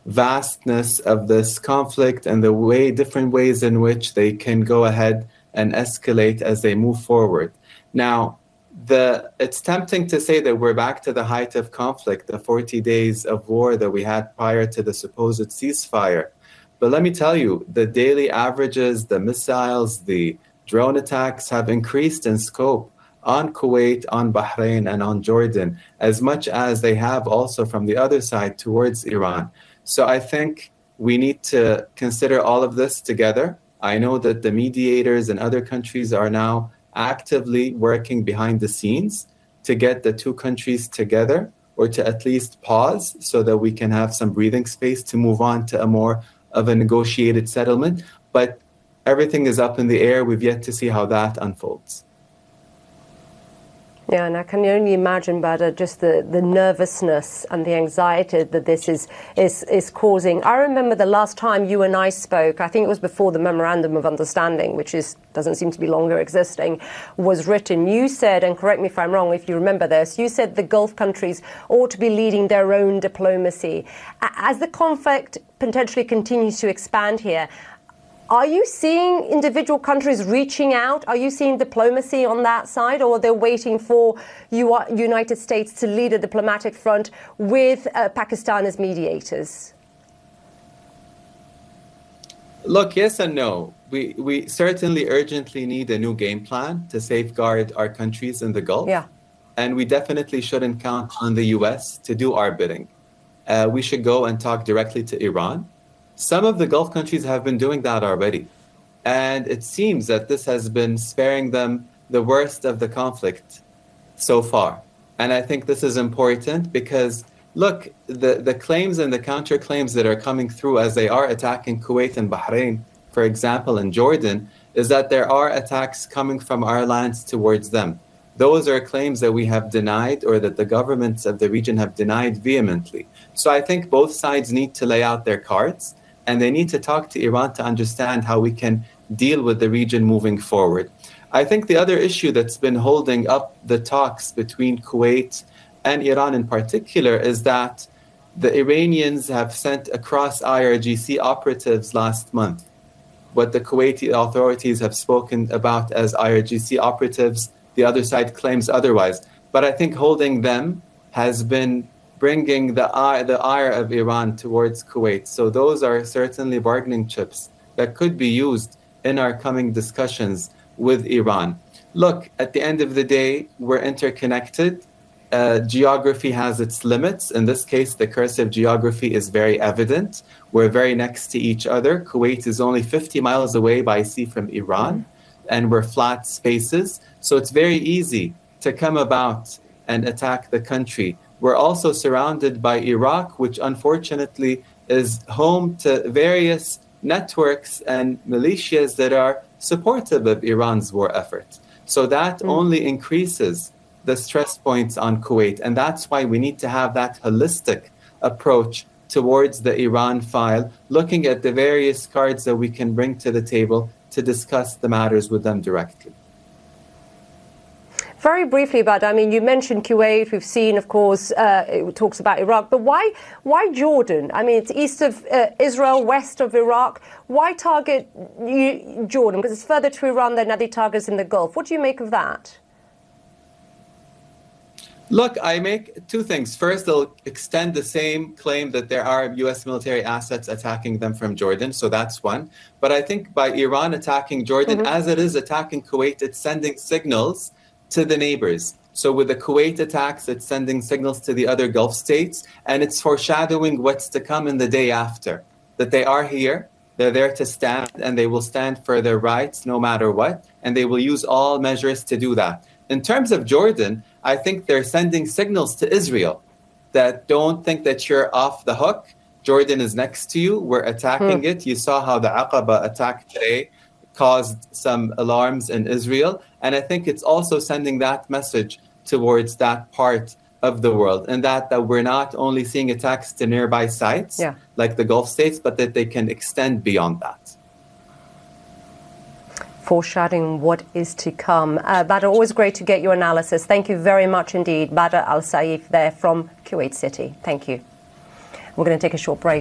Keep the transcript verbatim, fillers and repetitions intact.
vastness of this conflict and the way different ways in which they can go ahead and escalate as they move forward. Now, the it's tempting to say that we're back to the height of conflict, the forty days of war that we had prior to the supposed ceasefire. But let me tell you, the daily averages, the missiles, the drone attacks have increased in scope on Kuwait, on Bahrain, and on Jordan, as much as they have also from the other side towards Iran. So I think we need to consider all of this together. I know that the mediators in other countries are now actively working behind the scenes to get the two countries together, or to at least pause so that we can have some breathing space to move on to a more of a negotiated settlement. But everything is up in the air. We've yet to see how that unfolds. Yeah, and I can only imagine, Badr, just the, the nervousness and the anxiety that this is, is is causing. I remember the last time you and I spoke, I think it was before the Memorandum of Understanding, which is doesn't seem to be longer existing, was written. You said, and correct me if I'm wrong if you remember this, you said the Gulf countries ought to be leading their own diplomacy. As the conflict potentially continues to expand here, are you seeing individual countries reaching out? Are you seeing diplomacy on that side, or they're waiting for you, United States to lead a diplomatic front with uh, Pakistan as mediators? Look, yes and no. We, we certainly urgently need a new game plan to safeguard our countries in the Gulf. Yeah. And we definitely shouldn't count on the U S to do our bidding. Uh, we should go and talk directly to Iran. Some of the Gulf countries have been doing that already. And it seems that this has been sparing them the worst of the conflict so far. And I think this is important because, look, the, the claims and the counterclaims that are coming through as they are attacking Kuwait and Bahrain, for example, and Jordan, is that there are attacks coming from our lands towards them. Those are claims that we have denied, or that the governments of the region have denied vehemently. So I think both sides need to lay out their cards, and they need to talk to Iran to understand how we can deal with the region moving forward. I think the other issue that's been holding up the talks between Kuwait and Iran in particular is that the Iranians have sent across I R G C operatives last month. What the Kuwaiti authorities have spoken about as I R G C operatives, the other side claims otherwise. But I think holding them has been bringing the ire, the ire of Iran towards Kuwait. So those are certainly bargaining chips that could be used in our coming discussions with Iran. Look, at the end of the day, we're interconnected. Uh, geography has its limits. In this case, the cursive geography is very evident. We're very next to each other. Kuwait is only fifty miles away by sea from Iran, and we're flat spaces. So it's very easy to come about and attack the country. We're also surrounded by Iraq, which unfortunately is home to various networks and militias that are supportive of Iran's war effort. So that mm. only increases the stress points on Kuwait. And that's why we need to have that holistic approach towards the Iran file, looking at the various cards that we can bring to the table to discuss the matters with them directly. Very briefly, Badr, I mean, you mentioned Kuwait. We've seen, of course, uh, it talks about Iraq. But why why Jordan? I mean, it's east of uh, Israel, west of Iraq. Why target you, Jordan? Because it's further to Iran than other targets in the Gulf. What do you make of that? Look, I make two things. First, they'll extend the same claim that there are U S military assets attacking them from Jordan. So that's one. But I think by Iran attacking Jordan, mm-hmm. as it is attacking Kuwait, it's sending signals to the neighbors. So with the Kuwait attacks, it's sending signals to the other Gulf states, and it's foreshadowing what's to come in the day after, that they are here, they're there to stand, and they will stand for their rights no matter what, and they will use all measures to do that. In terms of Jordan, I think they're sending signals to Israel that don't think that you're off the hook. Jordan is next to you. We're attacking hmm. it. You saw how the Aqaba attack today caused some alarms in Israel. And I think it's also sending that message towards that part of the world, and that, that we're not only seeing attacks to nearby sites yeah. like the Gulf states, but that they can extend beyond that. Foreshadowing what is to come. Uh, Badr, always great to get your analysis. Thank you very much indeed. Badr Al Saif there from Kuwait City. Thank you. We're going to take a short break.